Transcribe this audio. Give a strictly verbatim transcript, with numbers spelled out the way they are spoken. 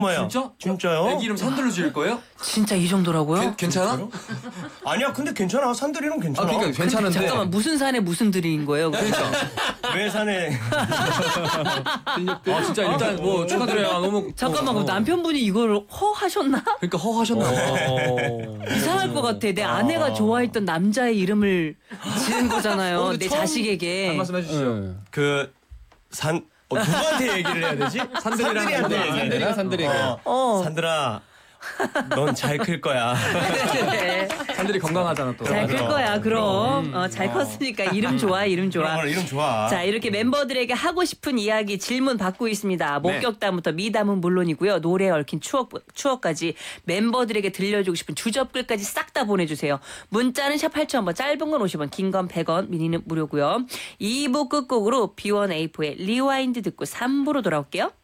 뭐야? 진짜? 진짜요? 애기 이름 산들로 지을 거예요? 진짜 이 정도라고요? 괜- 괜찮아? 아니야, 근데 괜찮아. 산들 이름 아 괜찮아. 그러니까 근데 괜찮은데. 잠깐만 무슨 산에 무슨 들인 거예요? 그러니까. 왜 산에? 아 진짜 일단 뭐 축하드려요. 너무. 잠깐만 어, 그럼 어. 남편분이 이걸 허하셨나? 그러니까 허하셨나 봐. 이상할 것 같아. 내 아내가 좋아했던 남자의 이름을 지은 거잖아요. 어, 근데 내 처음 자식에게. 말씀해 주시죠. 그 산. 어, 누구한테 얘기를 해야 되지? 산들이랑 산들이한테 산들, 얘기해야 산들이랑 되나? 산들에게. 어. 어. 산들아, 넌 잘 클 거야. 네. 산들이 건강하잖아 또. 잘 클 맞아. 거야. 그럼 어, 잘 컸으니까 이름 좋아. 이름 좋아. 그럼 이름 좋아. 자, 이렇게 멤버들에게 하고 싶은 이야기 질문 받고 있습니다. 목격담부터 미담은 물론이고요. 노래에 얽힌 추억, 추억까지 멤버들에게 들려주고 싶은 주접글까지 싹 다 보내주세요. 문자는 샵 팔천 번, 짧은 건 오십 원, 긴 건 백 원, 미니는 무료고요. 이 부 끝곡으로 비 원 에이 포의 리와인드 듣고 삼 부로 돌아올게요.